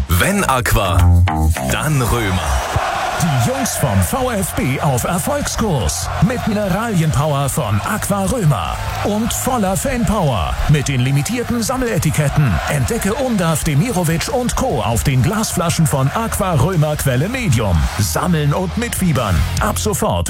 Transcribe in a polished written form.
Wenn Aqua, dann Römer. Die Jungs vom VfB auf Erfolgskurs. Mit Mineralienpower von Aqua Römer. Und voller Fanpower. Mit den limitierten Sammeletiketten. Entdecke Undav, Demirovic und Co. auf den Glasflaschen von Aqua Römer Quelle Medium. Sammeln und mitfiebern. Ab sofort